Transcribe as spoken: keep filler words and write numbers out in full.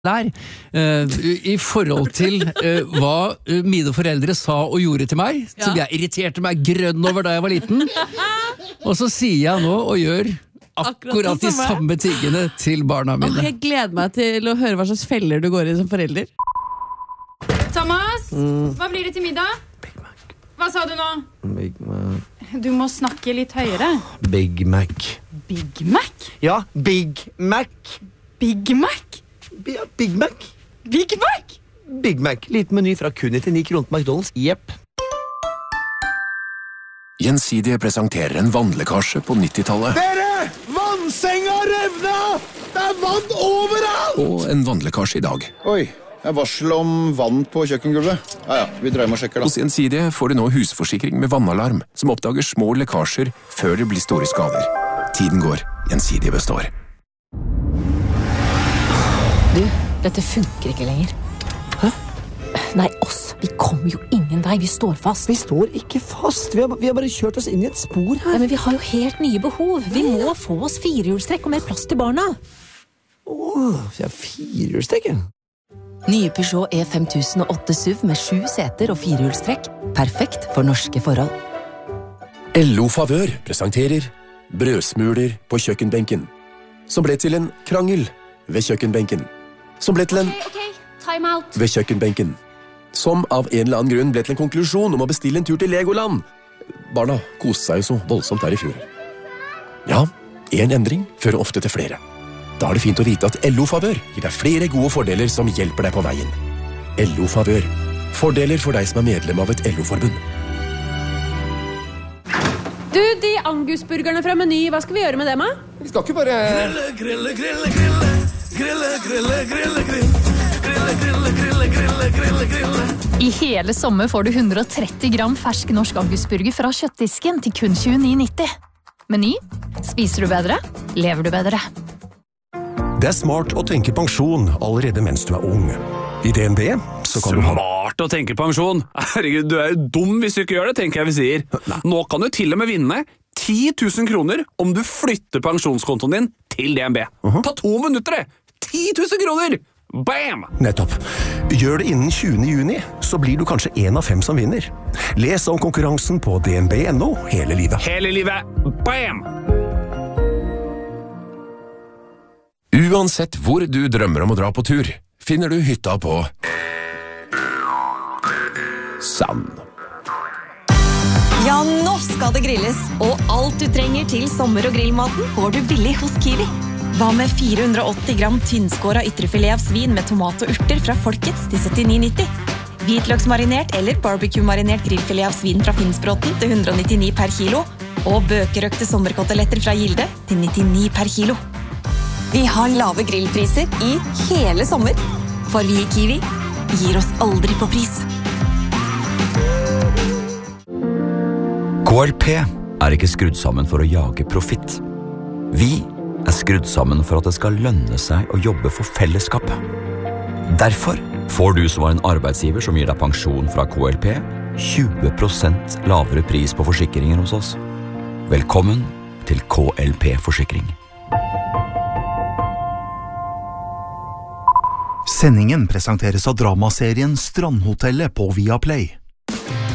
der, uh, i forhold til uh, hva uh, mine foreldre sa og gjorde til meg, ja. Som jeg irriterte meg grønn over da jeg var liten. Og så sier jeg nå og gjør akkurat de samme tingene til barna mine. Åh, jeg gleder meg til å høre hva slags feller du går i som forelder. Thomas, mm. hva blir det til middag? Big Mac. Hva sa du nå? Big Mac. Du må snakke litt høyere. Big Mac. Big Mac? Ja, Big Mac. Big Mac? Ja, Big Mac. Big Mac? Big Mac. Liten meny fra kun nittioni kroner på McDonald's. Jepp. Gjensidige presenterer en vannlekkasje på nittitallet. Dere! Vannsenga revna! Det er vann overalt! Og en vannlekkasje i dag. Oi, jeg varsel om vann på kjøkkengulvet. Ja, ja, vi drar hjem og sjekker da. Hos Gjensidige får du nå husforsikring med vannalarm, som oppdager små lekkasjer før det blir store skader. Tiden går. Gjensidige består. Du, dette funker ikke lenger. Hæ? Nei, oss. Vi kommer jo ingen vei. Vi står fast. Vi står ikke fast. Vi har, vi har bare kjørt oss inn i et spor her. Nei, men vi har jo helt nye behov. Vi må få oss firehjulstrekk og mer plass til barna. Åh, vi har firehjulstrekk, ja. Nye Peugeot E fem tusen og åtte S U V med sju seter og firehjulstrekk. Perfekt for norske forhold. L O Favør presenterer brødsmuler på kjøkkenbenken, som ble til en krangel ved kjøkkenbenken, som ble til en Ok, ok, time out. ved kjøkkenbenken, som av en eller annen grunn ble til en konklusjon om å bestille en tur til Legoland. Barna koste seg jo så voldsomt der i fjor. Ja, en endring fører ofte til flere. Da er det fint å vite at L O Favør gir deg flere gode fordeler som hjelper deg på veien. L O Favør. Fordeler for deg som er medlem av et L O-forbund. Du, de angusburgerne fra Meny, hva skal vi gjøre med dem, da? Vi skal ikke bare... Grille, grille, grille, grille. Grille, grille, grille, grille. Grille, grille, grille, grille, grille, grille. I hele sommer får du hundre og tretti gram fersk norsk angusburger fra kjøttdisken til kun tjueni nitti. Meny. Spiser du bedre? Lever du bedre? Det er smart å tenke pensjon allerede mens du er ung. I D N B så kan du ha... Smart å tenke pensjon? Herregud, du er jo dum hvis du ikke gjør det, tenker jeg vi sier. Nei. Nå kan du til og med vinne ti tusen kroner om du flytter pensjonskontoen din til D N B. Uh-huh. Ta to minutter det! ti tusen kroner! Bam! Nettopp. Gjør det innen tjuende juni, så blir du kanskje en av fem som vinner. Les om konkurransen på D N B punktum no hele livet. Hele livet. Bam! Uansett hvor du drømmer om å dra på tur, finner du hytta på Sand. Ja, nå skal det grilles, og alt du trenger til sommer- og grillmaten får du billig hos Kiwi. Hva med fire hundre og åtti gram tynnskåret ytrefilet av svin med tomat og urter fra Folkets til syttini nitti? Hvitløksmarinert eller barbecue-marinert grillfilet av svin fra Finnsbråten til hundre og nittini per kilo, og bøkerøkte sommerkoteletter fra Gilde til nittini per kilo. Vi har lave grillpriser i hele sommer, for vi i Kiwi gir oss aldri på pris. K L P er ikke skrudd sammen for å jage profitt. Vi er skrudd sammen for at det skal lønne seg å jobbe for fellesskapet. Derfor får du som var en arbeidsgiver som gir deg pensjon fra K L P tjue prosent lavere pris på forsikringer hos oss. Velkommen til K L P Forsikring. Sendingen presenteres av dramaserien Strandhotellet på Viaplay.